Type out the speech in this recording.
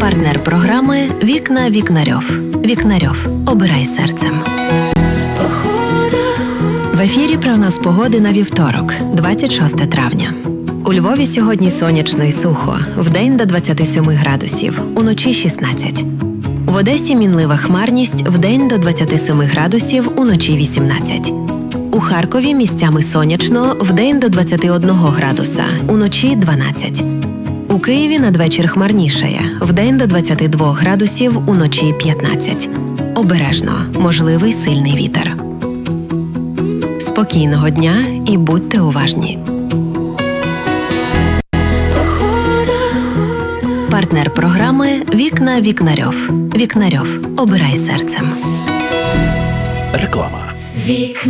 Партнер програми «Вікна Вікнарьов». Вікнарьов. Обирай серцем. В ефірі прогноз погоди на вівторок, 26 травня. У Львові сьогодні сонячно і сухо, вдень до 27 градусів, уночі 16. В Одесі мінлива хмарність, вдень до 27 градусів, уночі 18. У Харкові місцями сонячно, вдень до 21 градуса, уночі 12. У Києві надвечір хмарнішає, вдень до 22 градусів, уночі 15. Обережно, можливий сильний вітер. Спокійного дня і будьте уважні. Партнер програми «Вікна Вікнарьов». Вікнарьов. Обирай серцем. Реклама.